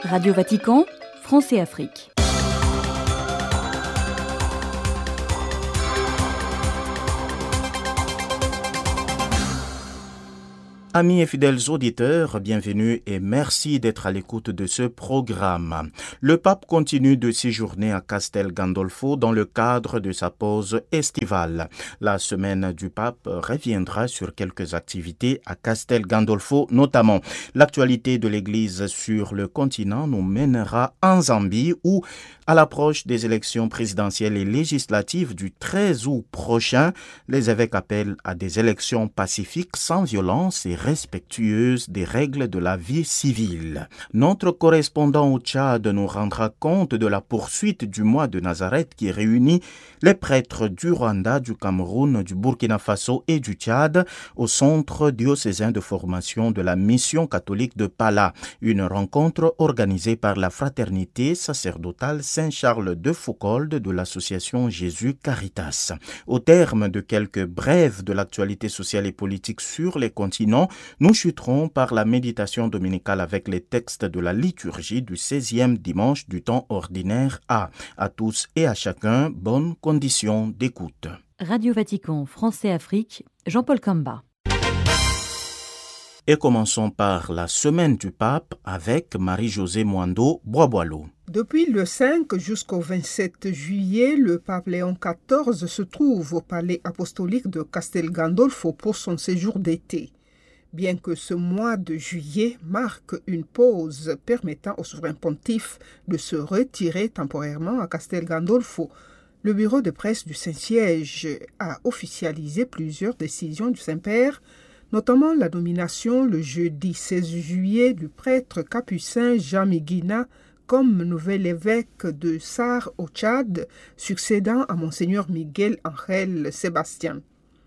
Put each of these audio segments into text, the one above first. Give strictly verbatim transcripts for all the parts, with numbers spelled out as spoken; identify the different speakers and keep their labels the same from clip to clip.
Speaker 1: Radio Vatican, France et Afrique.
Speaker 2: Amis et fidèles auditeurs, bienvenue et merci d'être à l'écoute de ce programme. Le pape continue de séjourner à Castel Gandolfo dans le cadre de sa pause estivale. La semaine du pape reviendra sur quelques activités à Castel Gandolfo notamment. L'actualité de l'Église sur le continent nous mènera en Zambie où, à l'approche des élections présidentielles et législatives du treize août prochain, les évêques appellent à des élections pacifiques sans violence et respectueuses des règles de la vie civile. Notre correspondant au Tchad nous rendra compte de la poursuite du mois de Nazareth qui réunit les prêtres du Rwanda, du Cameroun, du Burkina Faso et du Tchad au centre diocésain de formation de la mission catholique de Pala. Une rencontre organisée par la fraternité sacerdotale Saint-Charles de Foucauld de l'association Jésus Caritas. Au terme de quelques brèves de l'actualité sociale et politique sur les continents, nous chuterons par la méditation dominicale avec les textes de la liturgie du seizième dimanche du temps ordinaire A. À tous et à chacun, bonne condition d'écoute.
Speaker 1: Radio Vatican, France et Afrique, Jean-Paul Kamba.
Speaker 2: Et commençons par la semaine du pape avec Marie-Josée Mwando Boisboileau.
Speaker 3: Depuis le cinq jusqu'au vingt-sept juillet, le pape Léon quatorze se trouve au palais apostolique de Castel Gandolfo pour son séjour d'été. Bien que ce mois de juillet marque une pause permettant au souverain pontife de se retirer temporairement à Castel Gandolfo, le bureau de presse du Saint-Siège a officialisé plusieurs décisions du Saint-Père, notamment la nomination le jeudi seize juillet du prêtre capucin Jean Miguina comme nouvel évêque de Sarre au Tchad, succédant à Monseigneur Miguel Ángel Sébastien.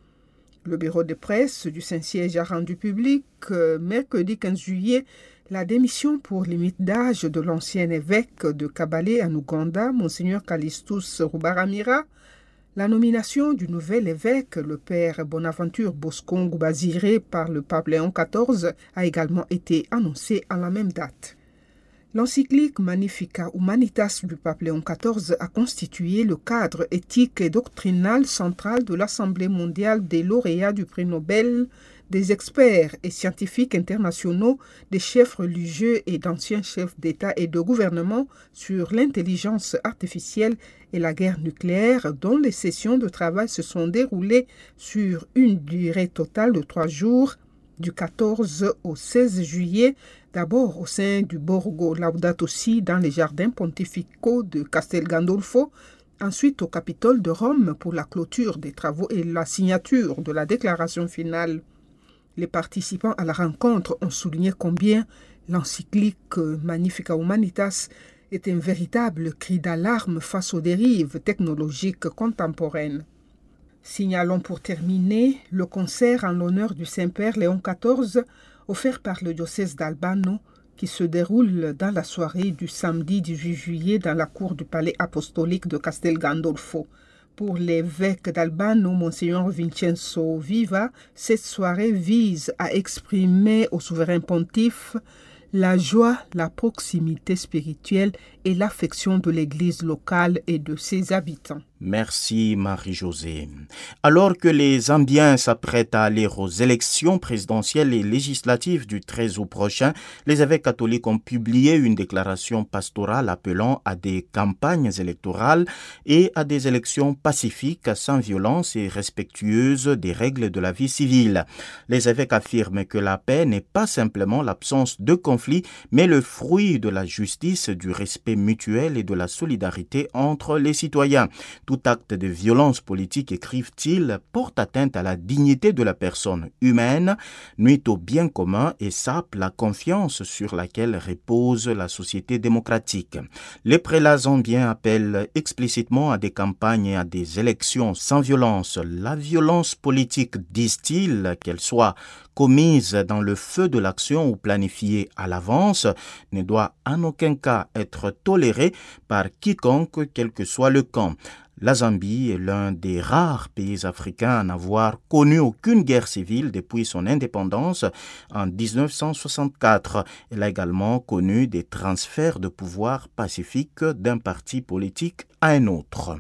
Speaker 3: Le bureau de presse du Saint-Siège a rendu public euh, mercredi quinze juillet la démission pour limite d'âge de l'ancien évêque de Kabale en Ouganda, Monseigneur Callistus Rubaramira, la nomination du nouvel évêque, le père Bonaventure Boscongo Baziré par le pape Léon quatorze, a également été annoncée à la même date. L'encyclique Magnificat Humanitas du pape Léon quatorze a constitué le cadre éthique et doctrinal central de l'Assemblée mondiale des lauréats du prix Nobel, des experts et scientifiques internationaux, des chefs religieux et d'anciens chefs d'État et de gouvernement sur l'intelligence artificielle et la guerre nucléaire, dont les sessions de travail se sont déroulées sur une durée totale de trois jours, du quatorze au seize juillet, d'abord au sein du Borgo Laudato Si dans les jardins pontificaux de Castel Gandolfo, ensuite au Capitole de Rome pour la clôture des travaux et la signature de la déclaration finale. Les participants à la rencontre ont souligné combien l'encyclique Magnificat Humanitas est un véritable cri d'alarme face aux dérives technologiques contemporaines. Signalons pour terminer le concert en l'honneur du Saint-Père Léon quatorze offert par le diocèse d'Albano qui se déroule dans la soirée du samedi dix-huit juillet dans la cour du palais apostolique de Castel Gandolfo. Pour l'évêque d'Albano, Monseigneur Vincenzo Viva, cette soirée vise à exprimer au souverain pontife la joie, la proximité spirituelle et l'affection de l'Église locale et de ses habitants.
Speaker 2: Merci Marie-Josée. Alors que les Zambiens s'apprêtent à aller aux élections présidentielles et législatives du treize août prochain, les évêques catholiques ont publié une déclaration pastorale appelant à des campagnes électorales et à des élections pacifiques, sans violence et respectueuses des règles de la vie civile. Les évêques affirment que la paix n'est pas simplement l'absence de conflit, mais le fruit de la justice, du respect mutuel et de la solidarité entre les citoyens. Tout acte de violence politique, écrivent-ils, porte atteinte à la dignité de la personne humaine, nuit au bien commun et sape la confiance sur laquelle repose la société démocratique. Les prélats zambiens appellent explicitement à des campagnes et à des élections sans violence. La violence politique, disent-ils, qu'elle soit commise dans le feu de l'action ou planifiée à l'avance, ne doit en aucun cas être tolérée par quiconque, quel que soit le camp. La Zambie est l'un des rares pays africains à n'avoir connu aucune guerre civile depuis son indépendance en dix-neuf cent soixante-quatre. Elle a également connu des transferts de pouvoir pacifiques d'un parti politique à un autre.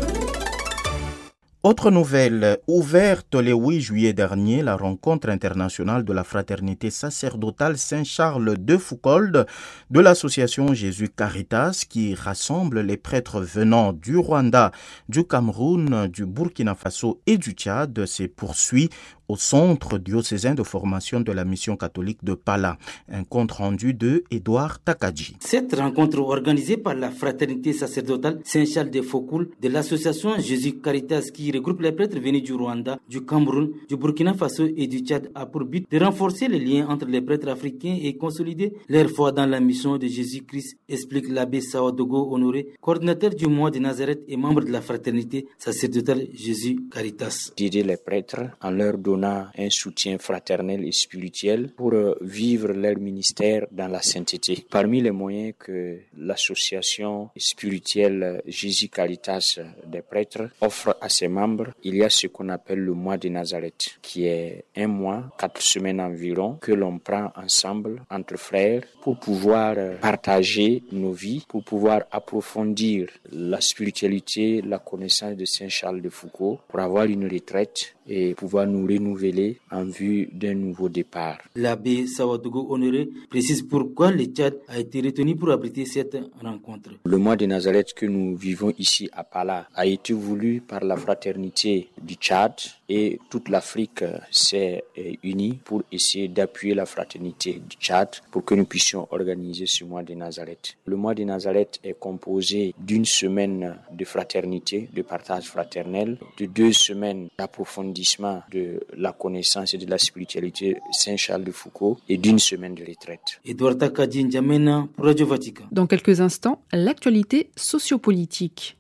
Speaker 2: Autre nouvelle, ouverte le huit juillet dernier, la rencontre internationale de la fraternité sacerdotale Saint-Charles de Foucauld de l'association Jésus Caritas qui rassemble les prêtres venant du Rwanda, du Cameroun, du Burkina Faso et du Tchad se poursuit au centre diocésain de formation de la mission catholique de Pala. Un compte rendu de Édouard Takadji.
Speaker 4: Cette rencontre organisée par la fraternité sacerdotale Saint-Charles de Foucauld de l'association Jésus Caritas qui regroupe les prêtres venus du Rwanda, du Cameroun, du Burkina Faso et du Tchad a pour but de renforcer les liens entre les prêtres africains et consolider leur foi dans la mission de Jésus-Christ, explique l'abbé Sawadogo Honoré, coordinateur du mois de Nazareth et membre de la fraternité sacerdotale Jésus Caritas.
Speaker 5: D'aider les prêtres en leur donnant un soutien fraternel et spirituel pour vivre leur ministère dans la sainteté. Parmi les moyens que l'association spirituelle Jésus Caritas des prêtres offre à ses membres, il y a ce qu'on appelle le mois de Nazareth, qui est un mois, quatre semaines environ, que l'on prend ensemble entre frères pour pouvoir partager nos vies, pour pouvoir approfondir la spiritualité, la connaissance de Saint Charles de Foucauld, pour avoir une retraite et pouvoir nous renouveler en vue d'un nouveau départ.
Speaker 4: L'abbé Sawadogo Honoré précise pourquoi le Tchad a été retenu pour abriter cette rencontre.
Speaker 5: Le mois de Nazareth que nous vivons ici à Pala a été voulu par la fraternité du Tchad et toute l'Afrique s'est unie pour essayer d'appuyer la fraternité du Tchad pour que nous puissions organiser ce mois de Nazareth. Le mois de Nazareth est composé d'une semaine de fraternité, de partage fraternel, de deux semaines d'approfondissement de la connaissance et de la spiritualité Saint-Charles de Foucauld et d'une semaine de retraite.
Speaker 4: Edouard Takadji N'Djamena pour Radio Vatican.
Speaker 6: Dans quelques instants, l'actualité sociopolitique.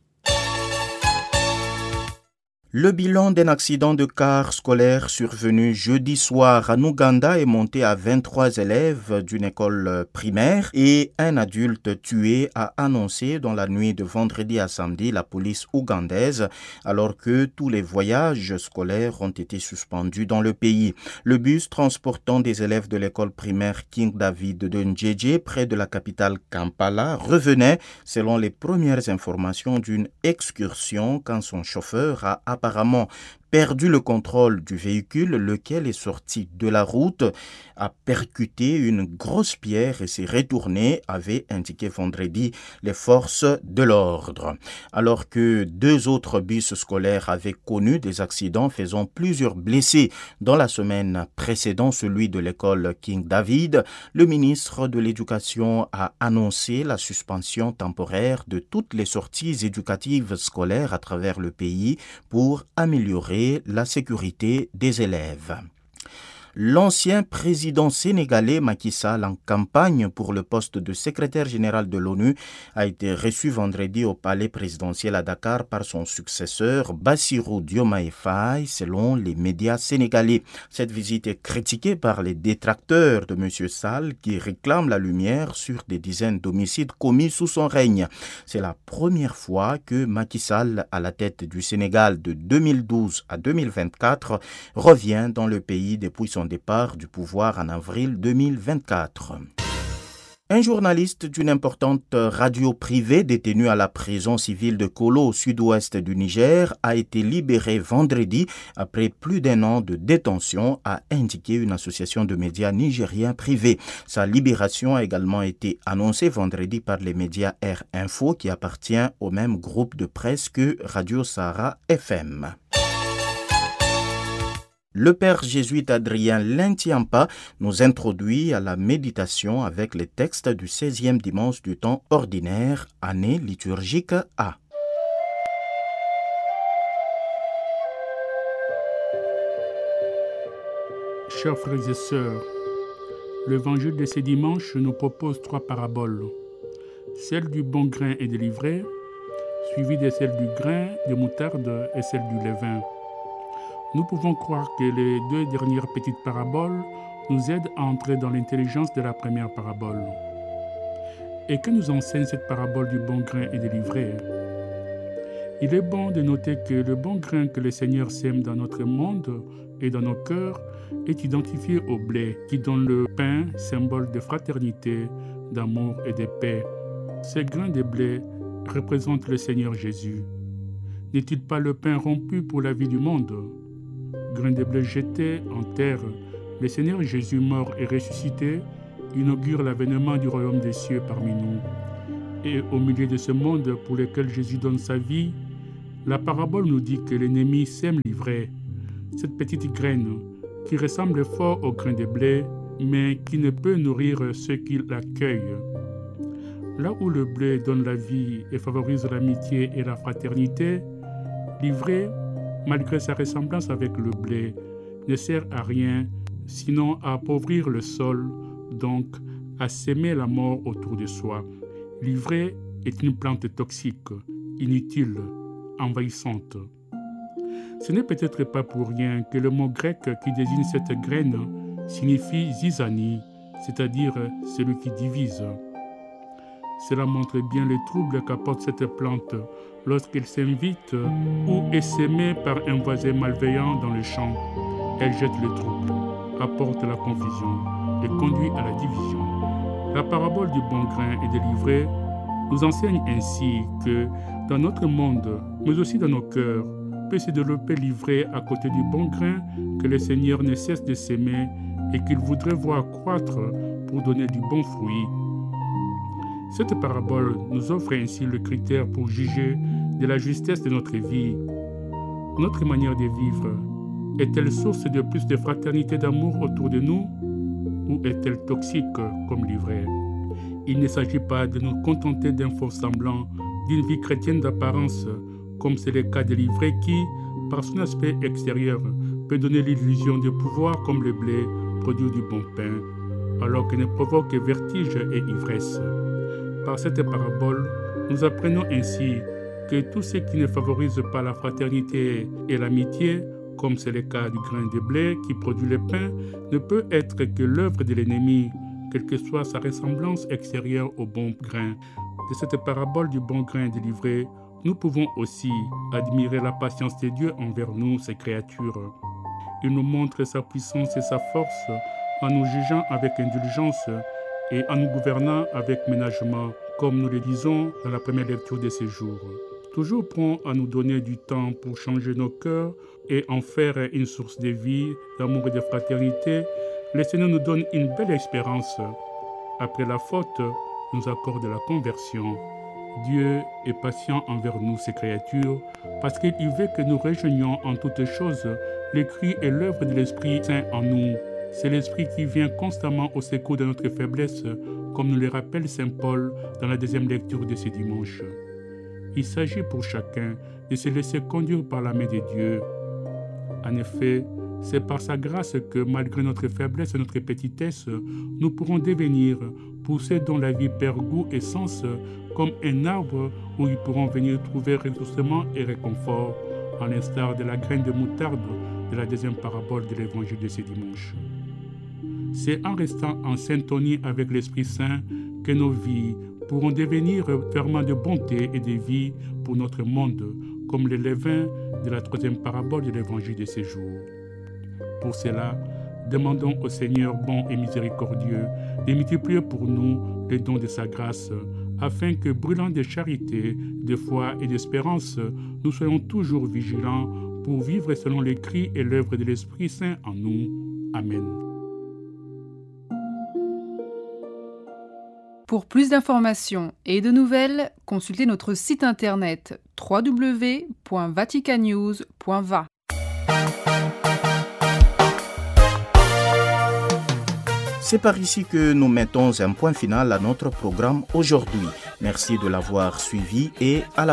Speaker 2: Le bilan d'un accident de car scolaire survenu jeudi soir en Ouganda est monté à vingt-trois élèves d'une école primaire et un adulte tué, a annoncé dans la nuit de vendredi à samedi la police ougandaise, alors que tous les voyages scolaires ont été suspendus dans le pays. Le bus transportant des élèves de l'école primaire King David de Ndjeje, près de la capitale Kampala, revenait, selon les premières informations, d'une excursion quand son chauffeur a apparemment perdu le contrôle du véhicule, lequel est sorti de la route, a percuté une grosse pierre et s'est retourné, avait indiqué vendredi les forces de l'ordre. Alors que deux autres bus scolaires avaient connu des accidents faisant plusieurs blessés dans la semaine précédant celui de l'école King David, le ministre de l'Éducation a annoncé la suspension temporaire de toutes les sorties éducatives scolaires à travers le pays pour améliorer la sécurité des élèves. L'ancien président sénégalais Macky Sall, en campagne pour le poste de secrétaire général de l'ONU, a été reçu vendredi au palais présidentiel à Dakar par son successeur Bassirou Diomaye Faye, selon les médias sénégalais. Cette visite est critiquée par les détracteurs de M. Sall qui réclament la lumière sur des dizaines d'homicides commis sous son règne. C'est la première fois que Macky Sall, à la tête du Sénégal de deux mille douze à deux mille vingt-quatre, revient dans le pays depuis son départ du pouvoir en avril deux mille vingt-quatre. Un journaliste d'une importante radio privée détenu à la prison civile de Kolo au sud-ouest du Niger a été libéré vendredi après plus d'un an de détention, a indiqué une association de médias nigériens privés. Sa libération a également été annoncée vendredi par les médias Air Info qui appartient au même groupe de presse que Radio Sahara F M. Le père jésuite Adrien Lintiampa nous introduit à la méditation avec les textes du seizième dimanche du temps ordinaire, année liturgique A.
Speaker 7: Chers frères et sœurs, l'évangile de ce dimanche nous propose trois paraboles. Celle du bon grain et de l'ivraie, suivie de celle du grain de moutarde et celle du levain. Nous pouvons croire que les deux dernières petites paraboles nous aident à entrer dans l'intelligence de la première parabole. Et que nous enseigne cette parabole du bon grain et de l'ivraie? Il est bon de noter que le bon grain que le Seigneur sème dans notre monde et dans nos cœurs est identifié au blé qui donne le pain, symbole de fraternité, d'amour et de paix. Ce grain de blé représente le Seigneur Jésus. N'est-il pas le pain rompu pour la vie du monde? Grain de blé jeté en terre, le Seigneur Jésus mort et ressuscité inaugure l'avènement du royaume des cieux parmi nous. Et au milieu de ce monde pour lequel Jésus donne sa vie, la parabole nous dit que l'ennemi sème l'ivraie, cette petite graine qui ressemble fort au grain de blé, mais qui ne peut nourrir ceux qui l'accueillent. Là où le blé donne la vie et favorise l'amitié et la fraternité, l'ivraie, malgré sa ressemblance avec le blé, ne sert à rien sinon à appauvrir le sol, donc à s'aimer la mort autour de soi. L'ivraie est une plante toxique, inutile, envahissante. Ce n'est peut-être pas pour rien que le mot grec qui désigne cette graine signifie zizanie, c'est-à-dire celui qui divise. Cela montre bien les troubles qu'apporte cette plante lorsqu'elle s'invite ou est sémée par un voisin malveillant dans le champ. Elle jette le trouble, apporte la confusion et conduit à la division. La parabole du bon grain et de l'ivraie nous enseigne ainsi que dans notre monde, mais aussi dans nos cœurs, peut se développer l'ivraie à côté du bon grain que le Seigneur ne cesse de s'aimer et qu'il voudrait voir croître pour donner du bon fruit. Cette parabole nous offre ainsi le critère pour juger de la justesse de notre vie. Notre manière de vivre est-elle source de plus de fraternité et d'amour autour de nous ou est-elle toxique comme l'ivraie? Il ne s'agit pas de nous contenter d'un faux semblant, d'une vie chrétienne d'apparence, comme c'est le cas de l'ivraie qui, par son aspect extérieur, peut donner l'illusion de pouvoir comme le blé produire du bon pain, alors qu'elle ne provoque que vertige et ivresse. Par cette parabole, nous apprenons ainsi que tout ce qui ne favorise pas la fraternité et l'amitié, comme c'est le cas du grain de blé qui produit le pain, ne peut être que l'œuvre de l'ennemi, quelle que soit sa ressemblance extérieure au bon grain. De cette parabole du bon grain de l'ivraie, nous pouvons aussi admirer la patience de Dieu envers nous, ses créatures. Il nous montre sa puissance et sa force en nous jugeant avec indulgence et en nous gouvernant avec ménagement, comme nous le disons dans la première lecture de ces jours. Toujours prompt à nous donner du temps pour changer nos cœurs et en faire une source de vie, d'amour et de fraternité, le Seigneur nous donne une belle espérance. Après la faute, nous accorde la conversion. Dieu est patient envers nous, ses créatures, parce qu'il veut que nous rejoignions en toutes choses les cris et l'œuvre de l'Esprit Saint en nous. C'est l'Esprit qui vient constamment au secours de notre faiblesse, comme nous le rappelle Saint Paul dans la deuxième lecture de ce dimanche. Il s'agit pour chacun de se laisser conduire par la main de Dieu. En effet, c'est par sa grâce que, malgré notre faiblesse et notre petitesse, nous pourrons devenir, pour ceux dont la vie perd goût et sens, comme un arbre où ils pourront venir trouver ressourcement et réconfort, à l'instar de la graine de moutarde de la deuxième parabole de l'évangile de ce dimanche. C'est en restant en syntonie avec l'Esprit Saint que nos vies pourront devenir ferments de bonté et de vie pour notre monde, comme le levain de la troisième parabole de l'évangile de ce jour. Pour cela, demandons au Seigneur bon et miséricordieux de multiplier pour nous les dons de sa grâce, afin que, brûlant de charité, de foi et d'espérance, nous soyons toujours vigilants pour vivre selon les cris et l'œuvre de l'Esprit Saint en nous. Amen.
Speaker 6: Pour plus d'informations et de nouvelles, consultez notre site internet w w w point vaticanews point v a.
Speaker 2: C'est par ici que nous mettons un point final à notre programme aujourd'hui. Merci de l'avoir suivi et à la